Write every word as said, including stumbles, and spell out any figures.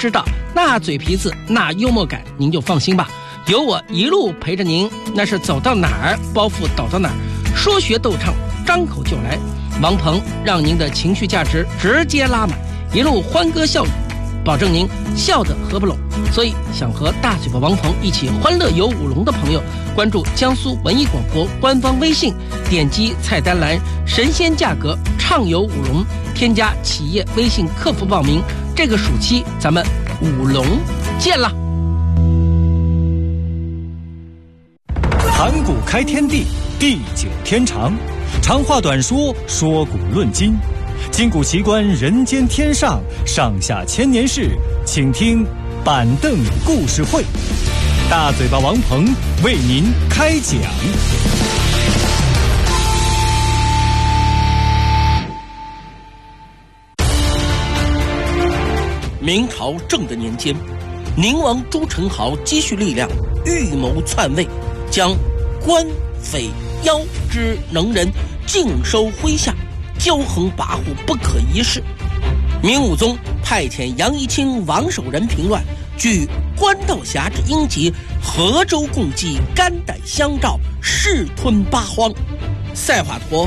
知道，那嘴皮子，那幽默感，您就放心吧，有我一路陪着您，那是走到哪儿包袱倒到哪儿，说学逗唱张口就来。王鹏让您的情绪价值直接拉满，一路欢歌笑语，保证您笑得合不拢。所以想和大嘴巴王鹏一起欢乐游舞龙的朋友，关注江苏文艺广播官方微信，点击菜单栏神仙价格畅游舞龙，添加企业微信客服报名。这个暑期咱们舞龙见了。 盘古开天地，地久天长，长话短说，说古论今，今古奇观，人间天上，上下千年事，请听板凳故事会。大嘴巴王鹏为您开讲。 明朝正的年间，宁王朱宸濠积蓄力量，预谋篡位，将官匪妖之能人尽收麾下，骄横跋扈，不可一世。明武宗派遣杨仪清、王守仁平乱，据官道峡之阴疾，河州共济，肝胆相照，势吞八荒。赛华佗